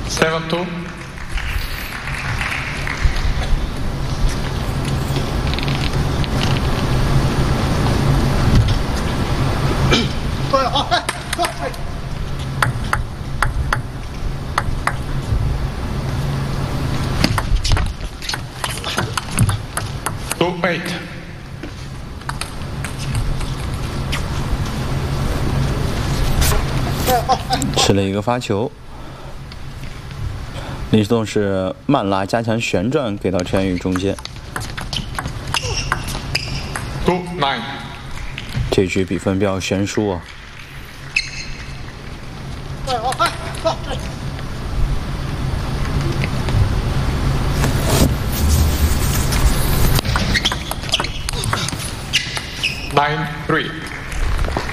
7-2. Two 8. 吃了一个发球，李世栋是慢拉加强旋转给到陈宇中间。 Two 9. 这局比分比较悬殊啊。 9-3.